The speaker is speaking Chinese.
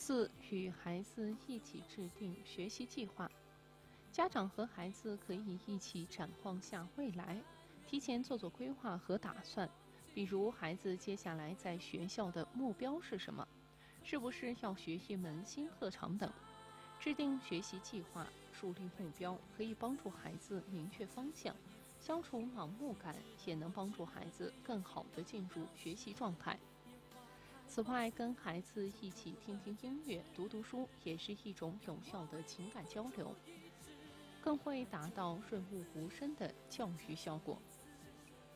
四、与孩子一起制定学习计划。家长和孩子可以一起展望下未来，提前做规划和打算。比如，孩子接下来在学校的目标是什么？是不是要学一门新特长等？制定学习计划，树立目标，可以帮助孩子明确方向，消除盲目感，也能帮助孩子更好地进入学习状态。此外，跟孩子一起听听音乐、读书，也是一种有效的情感交流，更会达到润物无声的教育效果。